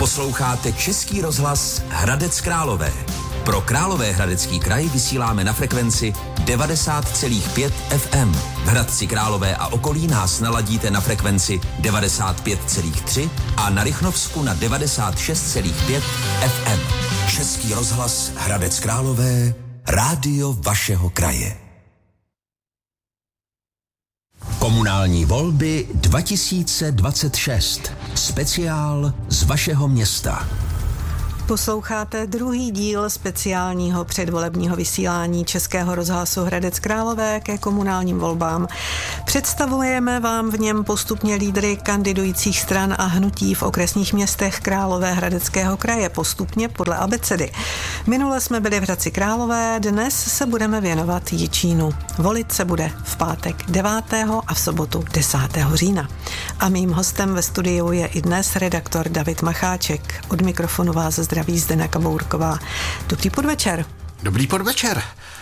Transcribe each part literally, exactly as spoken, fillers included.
Posloucháte Český rozhlas Hradec Králové. Pro Královéhradecký kraj vysíláme na frekvenci devadesát celá pět ef em. V Hradci Králové a okolí nás naladíte na frekvenci devadesát pět celá tři a na Rychnovsku na devadesát šest celá pět ef em. Český rozhlas Hradec Králové, rádio vašeho kraje. Komunální volby dva tisíce dvacet šest. Speciál z vašeho města. Posloucháte druhý díl speciálního předvolebního vysílání Českého rozhlasu Hradec Králové ke komunálním volbám. Představujeme vám v něm postupně lídry kandidujících stran a hnutí v okresních městech Královéhradeckého kraje, postupně podle abecedy. Minule jsme byli v Hradci Králové, dnes se budeme věnovat Jičínu. Volit se bude v pátek devátého a v sobotu desátého října. A mým hostem ve studiu je i dnes redaktor David Macháček. Od mikrofonu vás zdraví Zdena Kabourková. Dobrý podvečer. Dobrý podvečer.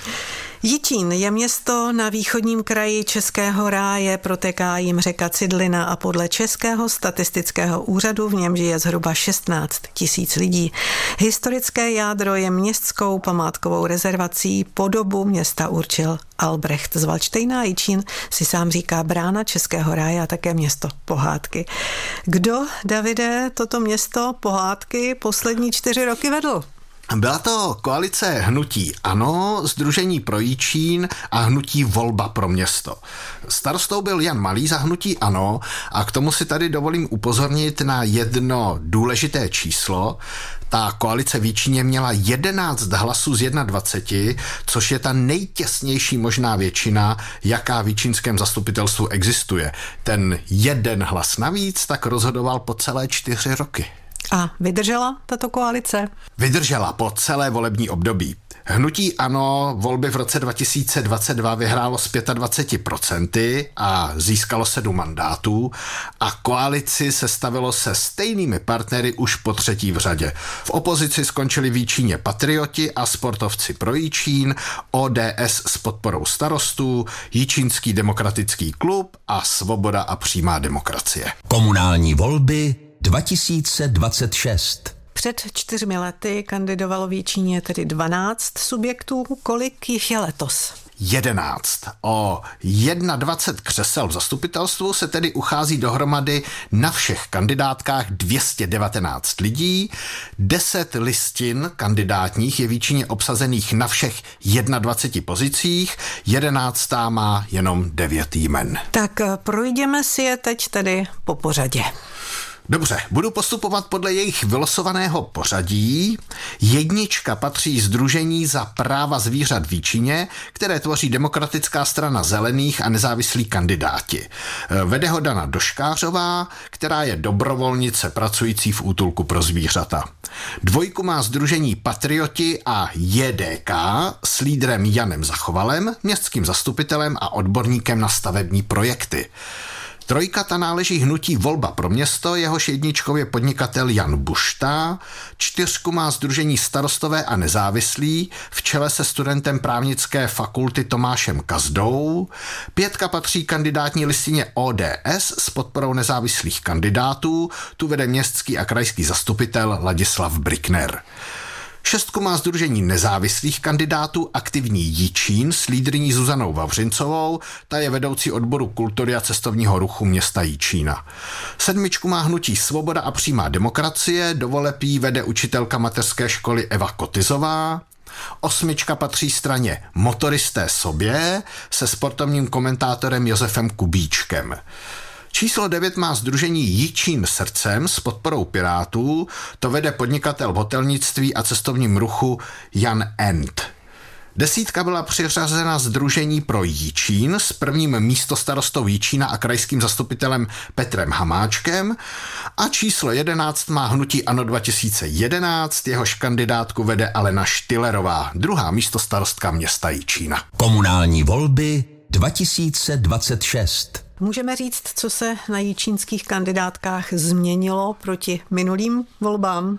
Jičín je město na východním kraji Českého ráje, protéká jim řeka Cidlina a podle Českého statistického úřadu v něm žije zhruba šestnáct tisíc lidí. Historické jádro je městskou památkovou rezervací, podobu města určil Albrecht z Valdštejna. Jičín si sám říká brána Českého ráje a také město pohádky. Kdo, Davide, toto město pohádky poslední čtyři roky vedl? Byla to koalice hnutí ANO, Sdružení pro Jičín a hnutí Volba pro město. Starostou byl Jan Malý za hnutí ANO a k tomu si tady dovolím upozornit na jedno důležité číslo. Ta koalice v Jičíně měla jedenáct hlasů z dvaceti jedna, což je ta nejtěsnější možná většina, jaká v jičínském zastupitelstvu existuje. Ten jeden hlas navíc tak rozhodoval po celé čtyři roky. A vydržela tato koalice? Vydržela po celé volební období. Hnutí ANO volby v roce dva tisíce dvacet dva vyhrálo s dvaceti pěti procenty a získalo sedm mandátů a koalici sestavilo se stejnými partnery už po třetí v řadě. V opozici skončili v Jičíně Patrioti a Sportovci pro Jičín, O D S s podporou starostů, Jičínský demokratický klub a Svoboda a přímá demokracie. Komunální volby dva tisíce dvacet šest. Před čtyřmi lety kandidovalo v Jičíně tedy dvanáct subjektů. Kolik jich je letos? jedenáct. O dvacet jedna křesel v zastupitelstvu se tedy uchází dohromady na všech kandidátkách dvě stě devatenáct lidí. deset listin kandidátních je v Jičíně obsazených na všech dvaceti jedna pozicích, jedenáctá má jenom devět jmen. Tak projděme si je teď tedy po pořadě. Dobře, budu postupovat podle jejich vylosovaného pořadí. Jednička patří Sdružení za práva zvířat v Jičíně, které tvoří Demokratická strana zelených a nezávislí kandidáti. Vede ho Dana Doškářová, která je dobrovolnice pracující v útulku pro zvířata. Dvojku má Sdružení Patrioti a J D K s lídrem Janem Zachovalem, městským zastupitelem a odborníkem na stavební projekty. Trojka ta náleží hnutí Volba pro město, jehož jedničkou je podnikatel Jan Bušta, čtyřku má Sdružení Starostové a nezávislí, v čele se studentem právnické fakulty Tomášem Kazdou, pětka patří kandidátní listině O D S s podporou nezávislých kandidátů, tu vede městský a krajský zastupitel Ladislav Brickner. Šestku má Sdružení nezávislých kandidátů Aktivní Jičín s lídryní Zuzanou Vavřincovou, ta je vedoucí odboru kultury a cestovního ruchu města Jičína. Sedmičku má hnutí Svoboda a přímá demokracie, do voleb jí vede učitelka mateřské školy Eva Kotizová. Osmička patří straně Motoristé sobě se sportovním komentátorem Josefem Kubíčkem. Číslo devět má Sdružení Jičín srdcem s podporou Pirátů, to vede podnikatel v hotelnictví a cestovním ruchu Jan End. Desítka byla přiřazena Sdružení pro Jičín s prvním místostarostou Jičína a krajským zastupitelem Petrem Hamáčkem a číslo jedenáct má hnutí ANO dva tisíce jedenáct, jehož kandidátku vede Alena Štillerová, druhá místostarostka města Jičína. Komunální volby dva tisíce dvacet šest. Můžeme říct, co se na jičínských kandidátkách změnilo proti minulým volbám?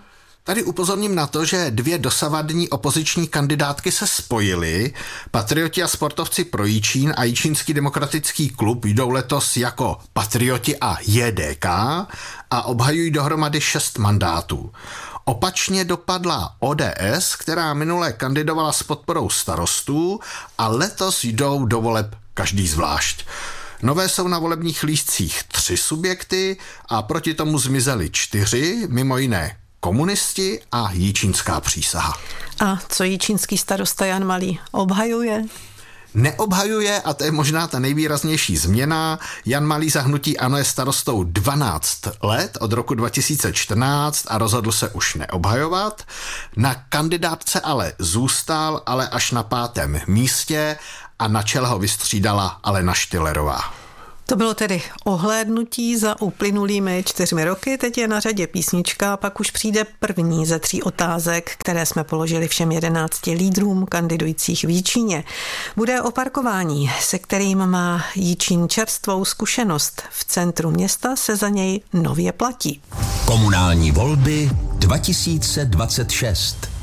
Tady upozorním na to, že dvě dosavadní opoziční kandidátky se spojily. Patrioti a sportovci pro Jičín a Jičínský demokratický klub jdou letos jako Patrioti a J D K a obhajují dohromady šest mandátů. Opačně dopadla O D S, která minule kandidovala s podporou starostů a letos jdou do voleb každý zvlášť. Nové jsou na volebních lístcích tři subjekty a proti tomu zmizely čtyři, mimo jiné komunisti a Jičínská přísaha. A co jičínský starosta Jan Malý obhajuje? Neobhajuje, a to je možná ta nejvýraznější změna. Jan Malý za hnutí ANO je starostou dvanáct let, od roku dva tisíce čtrnáct, a rozhodl se už neobhajovat. Na kandidátce ale zůstal, ale až na pátém místě, a na čele ho vystřídala Alena Štillerová. To bylo tedy ohlédnutí za uplynulými čtyřmi roky, teď je na řadě písnička, pak už přijde první ze tří otázek, které jsme položili všem jedenácti lídrům kandidujících v Jičíně. Bude o parkování, se kterým má Jičín čerstvou zkušenost. V centru města se za něj nově platí. Komunální volby dva tisíce dvacet šest.